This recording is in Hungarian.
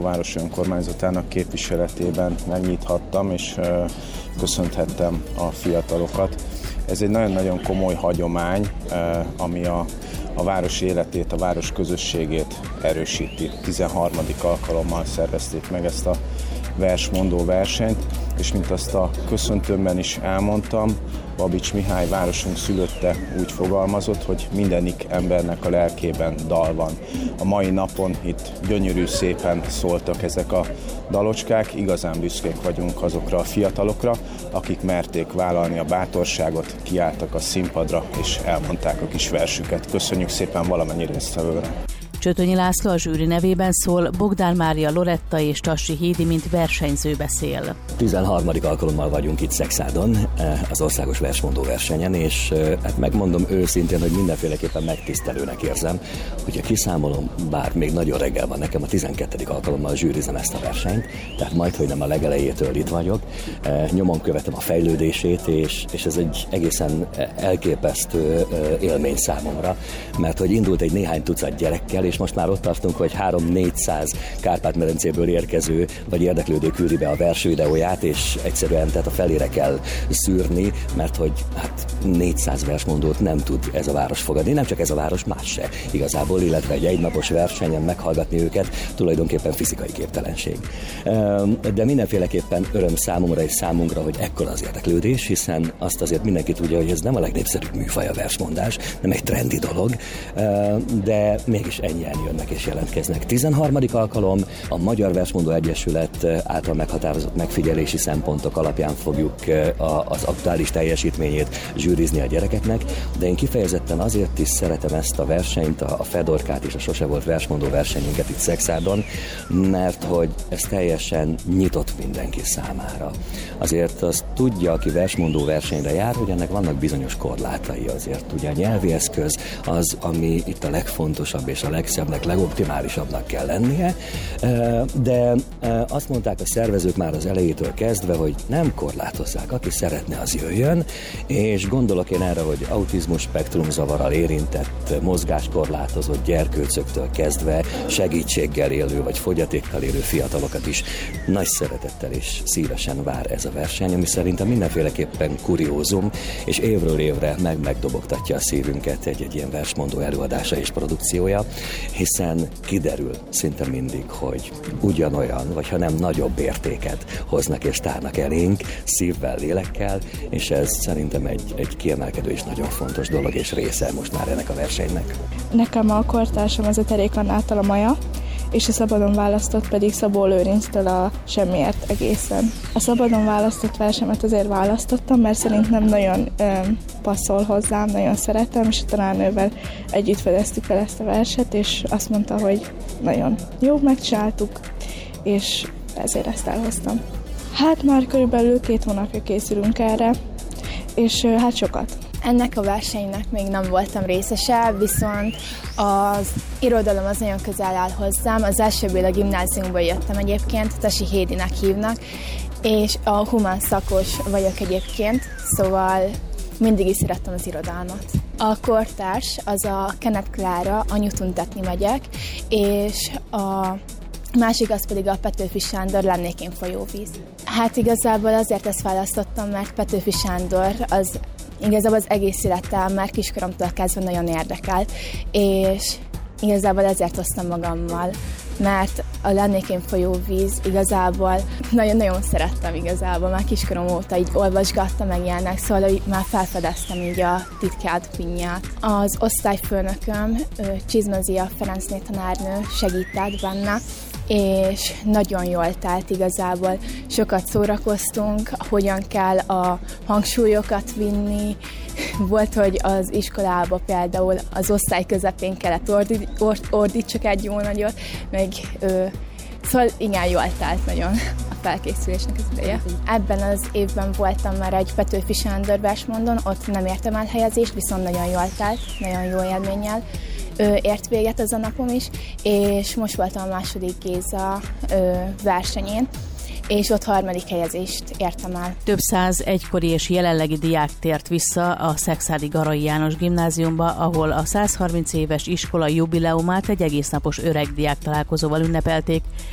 város önkormányzatának képviseletében megnyithattam, és köszönthettem a fiatalokat. Ez egy nagyon-nagyon komoly hagyomány, ami a város életét, a város közösségét erősíti. 13. alkalommal szervezték meg ezt a versmondó versenyt, és mint azt a köszöntőmben is elmondtam, Babics Mihály városunk szülötte úgy fogalmazott, hogy mindenik embernek a lelkében dal van. A mai napon itt gyönyörű szépen szóltak ezek a dalocskák, igazán büszkék vagyunk azokra a fiatalokra, akik merték vállalni a bátorságot, kiálltak a színpadra és elmondták a kis versüket. Köszönjük szépen valamennyi résztvevőre! Csötönyi László a zsűri nevében szól, Bogdán Mária Loretta és Tassy Hédi, mint versenyző beszél. 13. alkalommal vagyunk itt Szekszádon, az országos versmondó versenyen, és hát megmondom őszintén, hogy mindenféleképpen megtisztelőnek érzem, hogyha kiszámolom, bár még nagyon reggel van nekem, a 12. alkalommal zsűrizem ezt a versenyt, tehát majdhogy nem a legelejétől itt vagyok, nyomon követem a fejlődését, és ez egy egészen elképesztő élmény számomra, mert hogy indult egy néhány tucat gyerekkel, és most már ott tartunk, hogy 300-400 Kárpát-medencéből érkező vagy érdeklődő küldi be a versvideóját, és egyszerűen tehát a felére kell szűrni, mert hogy hát 400 versmondót nem tud ez a város fogadni, nem csak ez a város, más se igazából, illetve egy egynapos versenyen meghallgatni őket tulajdonképpen fizikai képtelenség. De mindenféleképpen öröm számomra és számunkra, hogy ekkora az érdeklődés, hiszen azt azért mindenki tudja, hogy ez nem a legnépszerűbb műfaj a versmondás, nem egy trendi dolog, de mégis ennyien jönnek és jelentkeznek. 13. alkalom, a Magyar Versmondó Egyesület által meghatározott megfigyelési szempontok alapján fogjuk az aktuális teljesítményét zsűrizni a gyerekeknek, de én kifejezetten azért is szeretem ezt a versenyt, a Fedorkát és a Sose volt versmondó versenyünket itt Szekszádon, mert hogy ez teljesen nyitott mindenki számára. Azért azt tudja, aki versmondó versenyre jár, hogy ennek vannak bizonyos korlátai azért. Ugye a nyelvi eszköz az, ami itt a legfontosabb és a legszebbnek, legoptimálisabbnak kell lennie, de azt mondták a szervezők már az elejétől kezdve, hogy nem korlátozzák, aki szeretne, az jöjjön, és gondolok én erre, hogy autizmus spektrumzavarral érintett, mozgáskorlátozott gyerkőcöktől kezdve segítséggel élő vagy fogyatékkal élő fiatalokat is nagy szeretettel és szívesen vár ez a verseny, ami szerintem mindenféleképpen kuriózum, és évről évre megdobogtatja a szívünket egy ilyen versmondó előadása és produkciója, hiszen kiderül szinte mindig, hogy ugyanolyan, vagy ha nem nagyobb értéket hoznak és tárnak elénk szívvel, lélekkel, és ez szerintem egy kiemelkedő és nagyon fontos dolog, és része most már ennek a versenynek. Nekem a kortársam az a Terék Annától a Maja, és a szabadon választott pedig Szabó Lőrinctől a Semmiért egészen. A szabadon választott versemet azért választottam, mert szerintem nagyon passzol hozzám, nagyon szeretem, és a tanárnővel együtt fedeztük el ezt a verset, és azt mondta, hogy nagyon jó, megcsináltuk, és ezért ezt elhoztam. Hát már körülbelül 2 hónapja készülünk erre, és hát sokat. Ennek a versenynek még nem voltam részese, viszont az irodalom az nagyon közel áll hozzám. Az első Béla gimnáziumból jöttem egyébként, Tassy Hédinek hívnak, és a humán szakos vagyok egyébként, szóval mindig is szerettem az irodalmat. A kortárs az a Kenneth Klára, a Nyújtontatni megyek, és a másik az pedig a Petőfi Sándor, Lennék én folyóvíz. Hát igazából azért ezt választottam, mert Petőfi Sándor az igazából az egész életem már kiskoromtól kezdve nagyon érdekel, és igazából ezért hoztam magammal, mert a Lennék én folyóvíz igazából nagyon-nagyon szerettem igazából, már kiskorom óta így olvasgattam meg ilyenek, szóval már felfedeztem így a titkát, pinnyát. Az osztályfőnököm, Csizmazia Ferencné tanárnő segített benne, és nagyon jól telt igazából. Sokat szórakoztunk, hogyan kell a hangsúlyokat vinni. Volt, hogy az iskolába például az osztály közepén kellett ordítsak egy jó nagyot, meg szóval igen, jól telt nagyon a felkészülésnek az ideje. Ebben az évben voltam már egy Petőfi Sándor versmondón, ott nem értem el helyezést, viszont nagyon jól telt, nagyon jó élménnyel ért véget ez a napom is, és most voltam a második Géza versenyén, és ott 3. helyezést értem el. Több száz egykori és jelenlegi diák tért vissza a Szekszádi Garai János Gimnáziumba, ahol a 130 éves iskola jubileumát egy egésznapos öregdiák találkozóval ünnepelték.